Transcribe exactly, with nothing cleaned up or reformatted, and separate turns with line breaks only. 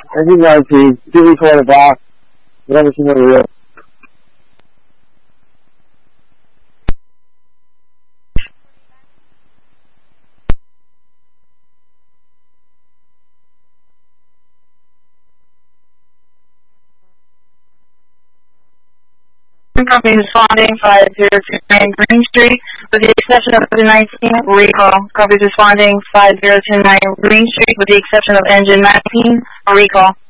Engine nineteen, T V twenty-five, never seen the real.
Company responding five zero two nine Green Street, with the exception of the nineteen, recall. Company responding five zero two nine Green Street, with the exception of engine nineteen, recall.